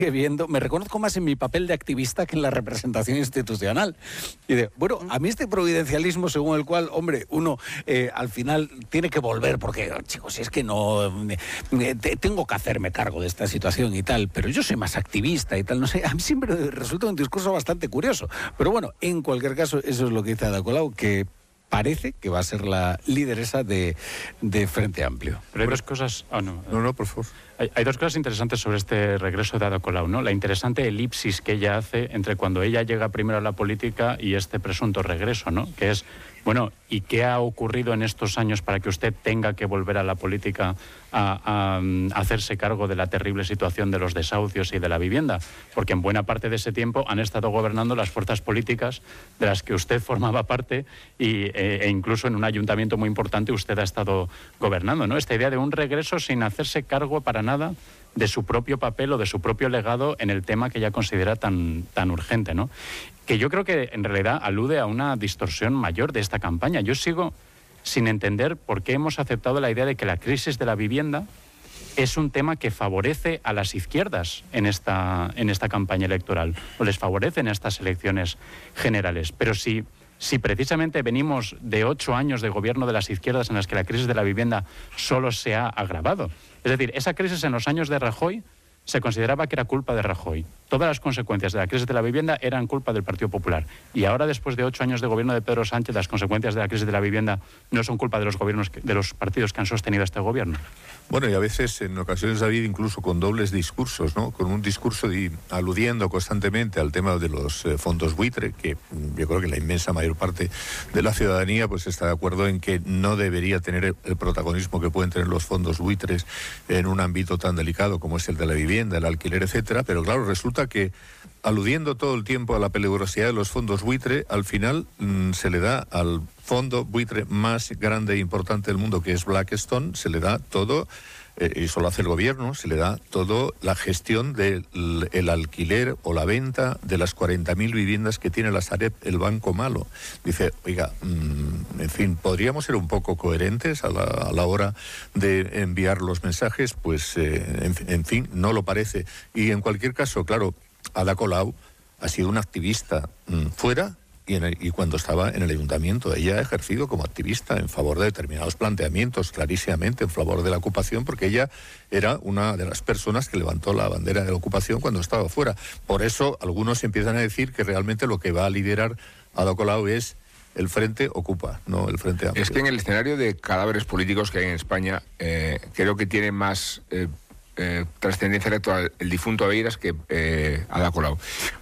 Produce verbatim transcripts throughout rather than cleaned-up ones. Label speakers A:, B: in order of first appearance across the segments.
A: viendo, me reconozco más en mi papel de activista que en la representación institucional. Y de, bueno, a mí este providencialismo según el cual, hombre, uno eh, al final tiene que volver, porque, chicos, es que no, eh, tengo que hacerme cargo de esta situación y tal, pero yo soy más activista y tal, no sé, a mí siempre resulta un discurso bastante curioso. Pero bueno, en cualquier caso, eso es lo que dice Ada Colau, que parece que va a ser la lideresa de, de Frente Amplio.
B: Pero hay dos cosas... Oh, no.
C: no, no, por favor.
B: Hay, hay dos cosas interesantes sobre este regreso de Ada Colau, ¿no? La interesante elipsis que ella hace entre cuando ella llega primero a la política y este presunto regreso, ¿no? Que es, bueno, ¿y qué ha ocurrido en estos años para que usted tenga que volver a la política a, a, a hacerse cargo de la terrible situación de los desahucios y de la vivienda? Porque en buena parte de ese tiempo han estado gobernando las fuerzas políticas de las que usted formaba parte y, e, e incluso en un ayuntamiento muy importante usted ha estado gobernando, ¿no? Esta idea de un regreso sin hacerse cargo para nada de su propio papel o de su propio legado en el tema que ella considera tan, tan urgente, ¿no? Que yo creo que en realidad alude a una distorsión mayor de esta campaña. Yo sigo sin entender por qué hemos aceptado la idea de que la crisis de la vivienda es un tema que favorece a las izquierdas en esta, en esta campaña electoral, o les favorece en estas elecciones generales. Pero si, si precisamente venimos de ocho años de gobierno de las izquierdas en las que la crisis de la vivienda solo se ha agravado, es decir, esa crisis en los años de Rajoy se consideraba que era culpa de Rajoy. Todas las consecuencias de la crisis de la vivienda eran culpa del Partido Popular. Y ahora, después de ocho años de gobierno de Pedro Sánchez, las consecuencias de la crisis de la vivienda no son culpa de los gobiernos, de los partidos que han sostenido este gobierno.
C: Bueno, y a veces, en ocasiones, David, incluso con dobles discursos, ¿no? Con un discurso de, aludiendo constantemente al tema de los eh, fondos buitre, que yo creo que la inmensa mayor parte de la ciudadanía pues está de acuerdo en que no debería tener el, el protagonismo que pueden tener los fondos buitres en un ámbito tan delicado como es el de la vivienda, el alquiler, etcétera. Pero claro, resulta que, aludiendo todo el tiempo a la peligrosidad de los fondos buitre, al final mmm, se le da al fondo buitre más grande e importante del mundo, que es Blackstone, se le da todo, eh, y eso lo hace el gobierno, se le da todo la gestión del el alquiler o la venta de las cuarenta mil viviendas que tiene la Sareb, el banco malo. Dice, oiga, mmm, en fin, ¿podríamos ser un poco coherentes a la, a la hora de enviar los mensajes? Pues, eh, en, en fin, no lo parece. Y en cualquier caso, claro, Ada Colau ha sido una activista mmm, fuera y, en el, y cuando estaba en el ayuntamiento. Ella ha ejercido como activista en favor de determinados planteamientos, clarísimamente en favor de la ocupación, porque ella era una de las personas que levantó la bandera de la ocupación cuando estaba fuera. Por eso algunos empiezan a decir que realmente lo que va a liderar Ada Colau es el Frente Ocupa, no el Frente Amplio.
D: Es que en el escenario de cadáveres políticos que hay en España, eh, creo que tiene más... Eh, Eh, trascendencia electoral el difunto Aveiras que eh, Ada Colau.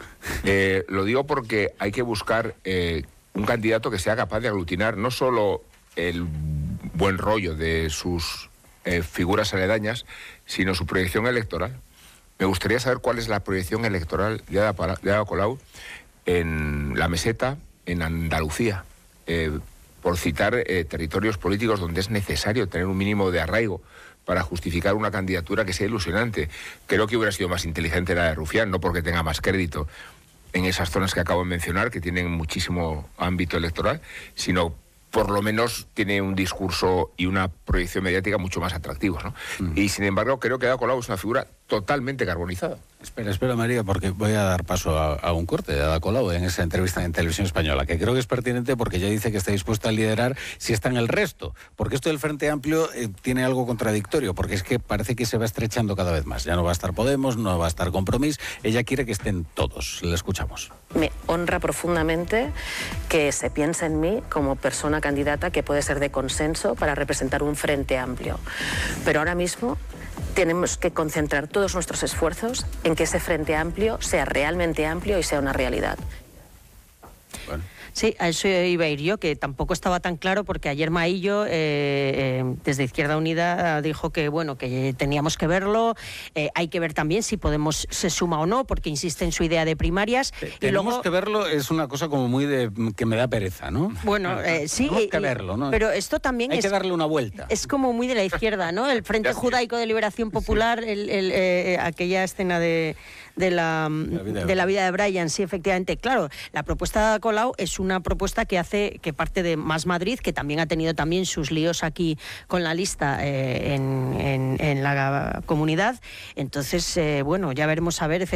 D: Eh, lo digo porque hay que buscar eh, un candidato que sea capaz de aglutinar no solo el buen rollo de sus eh, figuras aledañas, sino su proyección electoral. Me gustaría saber cuál es la proyección electoral de Ada, de Ada Colau en la meseta, en Andalucía, eh, por citar eh, territorios políticos donde es necesario tener un mínimo de arraigo para justificar una candidatura que sea ilusionante. Creo que hubiera sido más inteligente la de Rufián, no porque tenga más crédito en esas zonas que acabo de mencionar, que tienen muchísimo ámbito electoral, sino por lo menos tiene un discurso y una proyección mediática mucho más atractivos, ¿no? Mm. Y sin embargo, creo que Ada Colau es una figura totalmente carbonizada.
A: Espera, espera, María, porque voy a dar paso a, a un corte de Ada Colau en esa entrevista en Televisión Española, que creo que es pertinente porque ella dice que está dispuesta a liderar si está en el resto. Porque esto del Frente Amplio eh, tiene algo contradictorio, porque es que parece que se va estrechando cada vez más. Ya no va a estar Podemos, no va a estar Compromís. Ella quiere que estén todos. Le escuchamos.
E: Me honra profundamente que se piense en mí como persona candidata que puede ser de consenso para representar un Frente Amplio. Pero ahora mismo tenemos que concentrar todos nuestros esfuerzos en que ese Frente Amplio sea realmente amplio y sea una realidad.
A: Bueno.
F: Sí, a eso iba a ir yo, que tampoco estaba tan claro, porque ayer Maillo, eh, eh, desde Izquierda Unida, dijo que bueno, que teníamos que verlo, eh, hay que ver también si Podemos se suma o no, porque insiste en su idea de primarias.
A: Eh,
F: y
A: tenemos
F: luego,
A: que verlo, es una cosa como muy de que me da pereza, ¿no?
F: Bueno, eh, sí.
A: Tenemos que
F: y,
A: verlo, ¿no?
F: Pero esto también
A: hay
F: es...
A: que darle una vuelta.
F: Es como muy de la izquierda, ¿no? El Frente Judaico de Liberación Popular, el, el, eh, aquella escena de... De la, la de, de la vida de Brian, sí, efectivamente. Claro, la propuesta de Ada Colau es una propuesta que hace, que parte de Más Madrid, que también ha tenido también sus líos aquí con la lista eh, en, en, en la comunidad. Entonces, eh, bueno, ya veremos a ver efectivamente